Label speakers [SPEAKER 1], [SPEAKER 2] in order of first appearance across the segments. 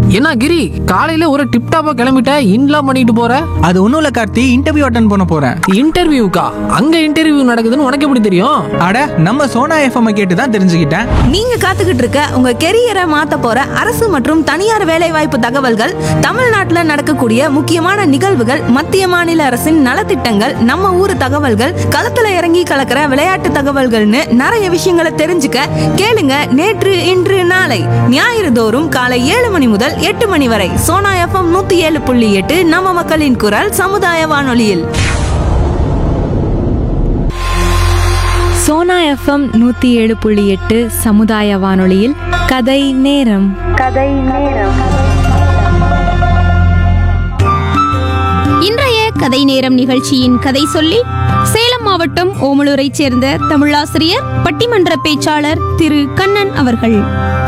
[SPEAKER 1] என்ன கிரி, காலையில ஒரு டிப் டாப்பா கிளம்பிட்ட, இன்லாம் பண்ணிட்டு போற?
[SPEAKER 2] அது ஒன்றும் இல்லை கார்த்தி, இன்டர்வியூ அட்டன் பண்ண போகிறேன்.
[SPEAKER 1] இன்டர்வியூக்கா? அங்க இன்டர்வியூ நடக்குதுன்னு உனக்கு எப்படி தெரியும்?
[SPEAKER 2] அட, நம்ம சோனா எஃப்எம் கேட்டு தான் தெரிஞ்சுக்கிட்டேன்.
[SPEAKER 3] நீங்க காத்துக்கிட்டு இருக்க உங்க கெரியரை மாத்த போற அரசு மற்றும் தனியார் வேலைவாய்ப்பு தகவல்கள், தமிழ்நாட்டுல நடக்கக்கூடிய முக்கியமான நிகழ்வுகள், மத்திய மாநில அரசின் நலத்திட்டங்கள், நம்ம ஊர் தகவல்கள், களத்துல இறங்கி கலக்கிற விளையாட்டு தகவல்கள்னு நிறைய விஷயங்களை தெரிஞ்சுக்க கேளுங்க நேற்று இன்று நாளை ஞாயிறு தோறும் காலை 7 மணி முதல் 8 மணி வரை சோனா எஃப்எம் 107.8 நம்ம மக்களின் குரல் சமுதாய வானொலியில்.
[SPEAKER 4] சோனா எஃப்எம் 107.8 சமுதாய வானொலியில் கதை நேரம்.
[SPEAKER 5] இன்றைய கதை நேரம் நிகழ்ச்சியின் கதை சொல்லி சேலம் மாவட்டம் ஓமலூரைச் சேர்ந்த தமிழாசிரியர், பட்டிமன்ற பேச்சாளர் திரு கண்ணன் அவர்கள்.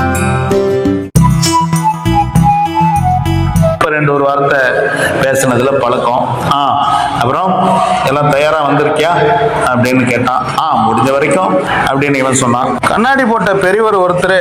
[SPEAKER 6] ஒரு வார்த்தை பேசுனதுல பழக்கம். அப்புறம் எல்லாம் தயாரா வந்திருக்கியா அப்படின்னு கேட்டான். முடிஞ்ச வரைக்கும் அப்படின்னு இவன் சொன்னான். கண்ணாடி போட்ட பெரியவர் ஒருத்தர்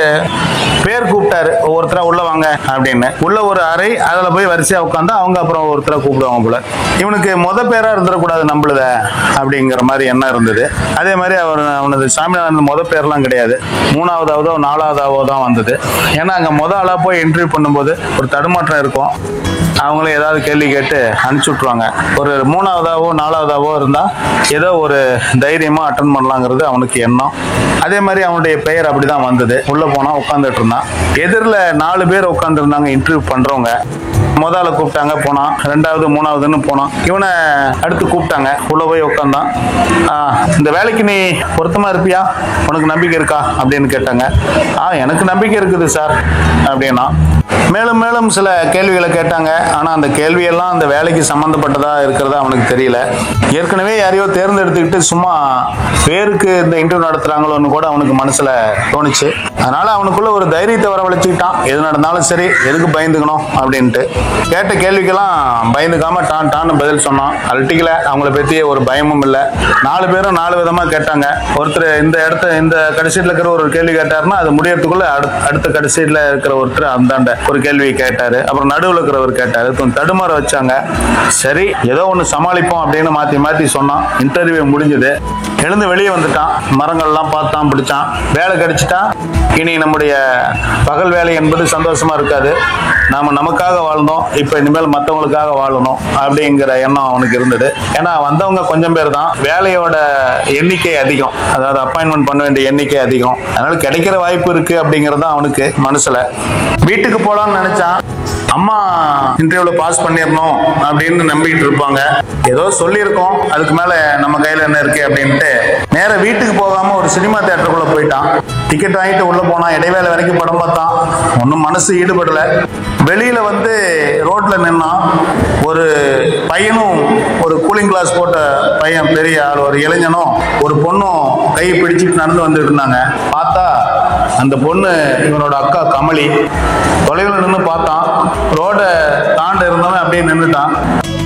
[SPEAKER 6] பேர் கூப்பிட்டாரு, ஒவ்வொருத்தரா உள்ள வாங்க அப்படின்னு. உள்ள ஒரு அறை, அதுல போய் வரிசையா உட்காந்து அவங்க அப்புறம் ஒருத்தரை கூப்பிடுவாங்க போல. இவனுக்கு பேரா இருந்துடக்கூடாது நம்மளுத அப்படிங்கிற மாதிரி எண்ணம் இருந்தது. அதே மாதிரி அவனது சாமிநாதன் பேர்லாம் கிடையாது, 3ஆவதாவதோ 4ஆவதாவோ தான் வந்தது. ஏன்னா அங்க ஆளா போய் இன்டர்வியூ பண்ணும்போது ஒரு தடுமாற்றம் இருக்கும். அவங்களே ஏதாவது கேள்வி கேட்டு அனுப்பிச்சு விட்டுருவாங்க. ஒரு 3ஆவதாவோ 4ஆவதாவோ இருந்தா ஏதோ ஒரு தைரியமா அட்டன் பண்ணலாங்கிறது அவனுக்கு எண்ணம். அதே மாதிரி அவனுடைய பெயர் அப்படிதான் வந்தது. உள்ள போனா உட்காந்துட்டு இருந்தான். எதிரில் 4 பேர் உட்காந்து இருந்தாங்க இன்டர்வியூ பண்றவங்க. முதல்ல கூப்பிட்டாங்க, போனான். 2ஆவது 3ஆவதுன்னு போனான். இவனை அடுத்து கூப்பிட்டாங்க, உள்ள போய் உட்காந்தான். இந்த வேலைக்கு நீ பொருத்தமா இருப்பியா, உனக்கு நம்பிக்கை இருக்கா அப்படின்னு கேட்டாங்க. எனக்கு நம்பிக்கை இருக்குது சார் அப்படின்னா. மேலும் மேலும் சில கேள்விகளை கேட்டாங்க. ஆனா அந்த கேள்வியெல்லாம் அந்த வேலைக்கு சம்பந்தப்பட்டதா இருக்கிறதா அவனுக்கு தெரியல. ஏற்கனவே யாரையோ தேர்ந்தெடுத்துக்கிட்டு சும்மா பேருக்கு இந்த இன்டர்வியூ நடத்துறாங்களோன்னு கூட அவனுக்கு மனசுல தோணுச்சு. அதனால அவனுக்குள்ள ஒரு தைரியத்தை வரவழைச்சுக்கிட்டான். எது நடந்தாலும் சரி, எதுக்கு பயந்துக்கணும் அப்படின்ட்டு. கேட்ட கேள்விக்கெல்லாம் பயந்துக்காம டான்னு பதில் சொன்னான். அல்டிக்கல, அவங்கள பத்தி ஒரு பயமும் இல்லை. 4 பேரும் 4 விதமா கேட்டாங்க. ஒருத்தர் இந்த கடைசீட்ல இருக்கிற ஒரு கேள்வி கேட்டாருன்னா அது முடியறதுக்குள்ள அடுத்த கடைசீட்ல இருக்கிற ஒருத்தர் அந்தாண்ட ஒரு கேள்வி கேட்டாரு. அப்புறம் நடுவில் இருக்கிறவர் கேட்டாரு. தடுமாற வச்சாங்க. சரி, ஏதோ ஒண்ணு சமாளிப்போம் அப்படின்னு மாத்தி சொன்னான். இன்டர்வியூ முடிஞ்சது. எழுந்து வெளியே வந்துட்டான். மரங்கள்லாம் பார்த்தான், பிடிச்சான். வேலை கிடைச்சிட்டா இனி நம்முடைய பகல் வேலை என்பது சந்தோஷமா இருக்காது. நாம நமக்காக வாழ்ந்தோம், இப்ப இனிமேல் மற்றவங்களுக்காக வாழணும் அப்படிங்கிற எண்ணம் அவனுக்கு இருந்தது. ஏன்னா வந்தவங்க கொஞ்சம் பேர் தான், வேலையோட எண்ணிக்கை அதிகம், அதாவது அப்பாயின்மெண்ட் பண்ண வேண்டிய எண்ணிக்கை அதிகம். அதனால கிடைக்கிற வாய்ப்பு இருக்கு அப்படிங்கிறது அவனுக்கு மனசுல. வீட்டுக்கு போலான்னு நினைச்சான். அம்மா இன்டர்வியூல பாஸ் பண்ணிடணும் அப்படின்னு நம்பிக்கிட்டு இருப்பாங்க. ஏதோ சொல்லியிருக்கோம், அதுக்கு மேல நம்ம கையில என்ன இருக்கு அப்படின்ட்டு நேர வீட்டுக்கு போகாம ஒரு சினிமா தியேட்டருக்குள்ள போயிட்டான். டிக்கெட் வாங்கிட்டு உள்ள போனா. இடைவேளை வரைக்கும் படம் பார்த்தான். ஒன்னும் மனசு ஈடுபடல. வெளியில வந்து ரோட்ல நின்னா. ஒரு பையனும், ஒரு கூலிங் கிளாஸ் போட்ட பையன், பெரிய ஆள், ஒரு இளைஞனும் ஒரு பொண்ணும் கையை பிடிச்சிட்டு நடந்து வந்துட்டு இருந்தாங்க. பார்த்தா அந்த பொண்ணு இவனோட அக்கா கமலி. தொலைவில் நின்று பார்த்தான். ரோட தாண்ட இருந்தவன் அப்படியே நின்றுட்டான்.